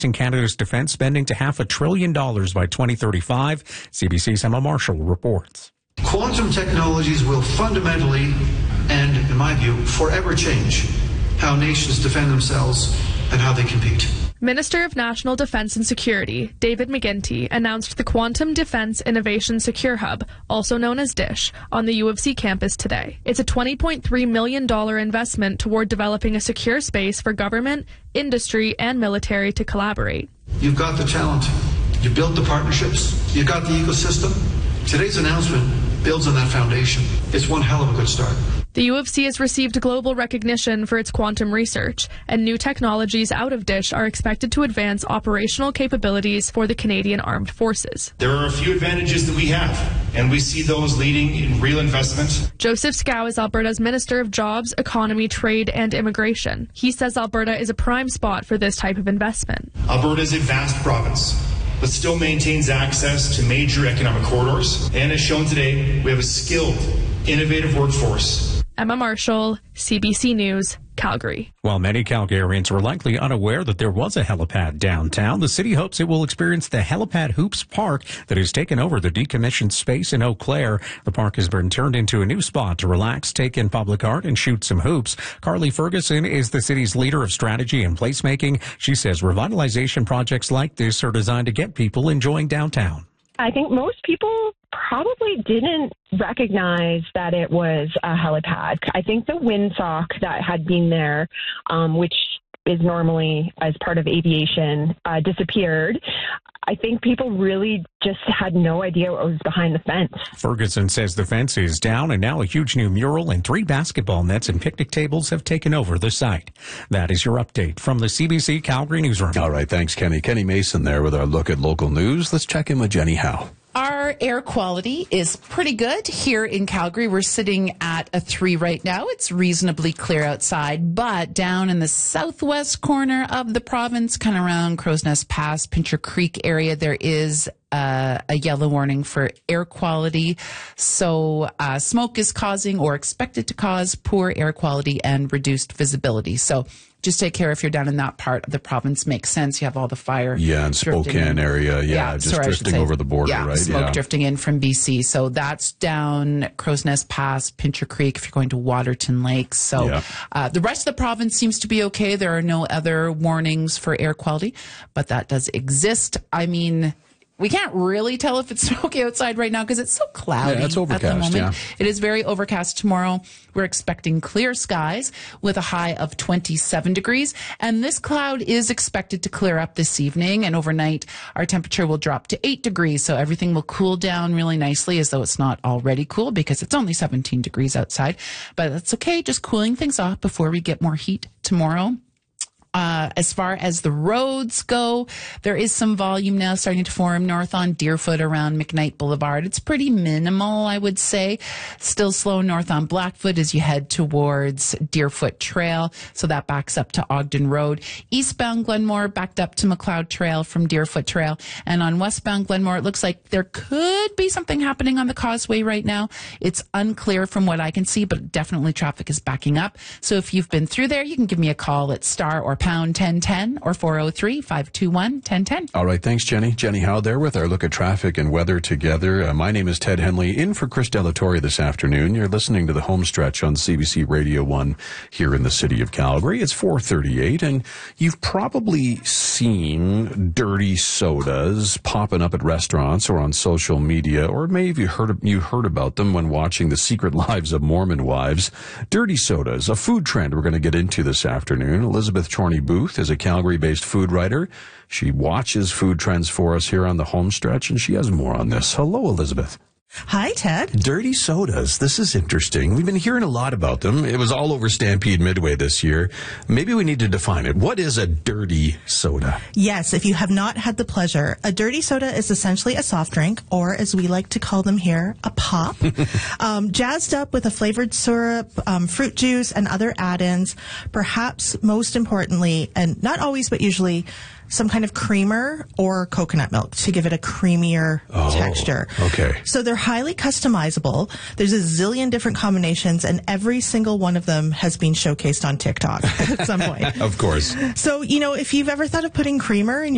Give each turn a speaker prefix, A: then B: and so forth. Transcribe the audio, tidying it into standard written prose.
A: in Canada's defense spending to $500 billion by 2035. CBC's Emma Marshall reports.
B: Quantum technologies will fundamentally and, in my view, forever change how nations defend themselves and how they compete.
C: Minister of National Defence and Security, David McGuinty, announced the Quantum Defence Innovation Secure Hub, also known as DISH, on the U of C campus today. It's a $20.3 million investment toward developing a secure space for government, industry, and military to collaborate.
B: You've got the talent. You built the partnerships. You've got the ecosystem. Today's announcement builds on that foundation. It's one hell of a good start.
C: The U of C has received global recognition for its quantum research, and new technologies out of DISH are expected to advance operational capabilities for the Canadian Armed Forces.
D: There are a few advantages that we have, and we see those leading in real investment.
C: Joseph Scow is Alberta's Minister of Jobs, Economy, Trade and Immigration. He says Alberta is a prime spot for this type of investment.
D: Alberta is a vast province, but still maintains access to major economic corridors. And as shown today, we have a skilled, innovative workforce.
C: Emma Marshall, CBC News, Calgary.
A: While many Calgarians were likely unaware that there was a helipad downtown, the city hopes it will experience the Helipad Hoops Park that has taken over the decommissioned space in Eau Claire. The park has been turned into a new spot to relax, take in public art, and shoot some hoops. Carly Ferguson is the city's leader of strategy and placemaking. She says revitalization projects like this are designed to get people enjoying downtown.
E: I think most people probably didn't recognize that it was a helipad. I think the windsock that had been there, which is normally as part of aviation, disappeared. I think people really just had no idea what was behind the fence.
A: Ferguson says the fence is down and now a huge new mural and 3 basketball nets and picnic tables have taken over the site. That is your update from the CBC Calgary Newsroom.
F: All right, thanks, Kenny. Kenny Mason there with our look at local news. Let's check in with Jenny Howe.
G: Our air quality is pretty good here in Calgary. We're sitting at a 3 right now. It's reasonably clear outside, but down in the southwest corner of the province, kind of around Crow's Nest Pass, Pincher Creek area, there is a yellow warning for air quality. So smoke is causing or expected to cause poor air quality and reduced visibility. So just take care if you're down in that part of the province. Makes sense. You have all the fire.
F: Yeah, and Spokane area. Yeah, just drifting over the border, right?
G: Smoke drifting in from BC. So that's down Crow's Nest Pass, Pincher Creek, if you're going to Waterton Lake. So the rest of the province seems to be okay. There are no other warnings for air quality, but that does exist. I mean, we can't really tell if it's smoky outside right now because it's so cloudy
F: it's overcast,
G: at the moment. It is very overcast tomorrow. We're expecting clear skies with a high of 27 degrees. And this cloud is expected to clear up this evening. And overnight, our temperature will drop to 8 degrees. So everything will cool down really nicely as though it's not already cool because it's only 17 degrees outside. But that's okay. Just cooling things off before we get more heat tomorrow. As far as the roads go, there is some volume now starting to form north on Deerfoot around McKnight Boulevard. It's pretty minimal, I would say. Still slow north on Blackfoot as you head towards Deerfoot Trail. So that backs up to Ogden Road. Eastbound Glenmore backed up to McLeod Trail from Deerfoot Trail. And on westbound Glenmore, it looks like there could be something happening on the causeway right now. It's unclear from what I can see, but definitely traffic is backing up. So if you've been through there, you can give me a call at star or pound 1010 or 403-521-1010.
F: All right, thanks, Jenny. Jenny Howe there with our look at traffic and weather together. My name is Ted Henley, in for Chris Delatorre this afternoon. You're listening to the home stretch on CBC Radio 1 here in the city of Calgary. It's 4:38, and you've probably seen dirty sodas popping up at restaurants or on social media, or maybe you heard about them when watching The Secret Lives of Mormon Wives. Dirty sodas, a food trend we're going to get into this afternoon. Elizabeth Chorney Booth is a Calgary-based food writer. She watches food trends for us here on the home stretch, and she has more on this. Hello, Elizabeth.
H: Hi, Ted.
F: Dirty sodas. This is interesting. We've been hearing a lot about them. It was all over Stampede Midway this year. Maybe we need to define it. What is a dirty soda?
H: Yes, if you have not had the pleasure, a dirty soda is essentially a soft drink, or as we like to call them here, a pop, jazzed up with a flavored syrup, fruit juice, and other add-ins. Perhaps most importantly, and not always but usually, some kind of creamer or coconut milk to give it a creamier texture.
F: Okay.
H: So they're highly customizable. There's a zillion different combinations, and every single one of them has been showcased on TikTok at some point.
F: Of course.
H: So, if you've ever thought of putting creamer in your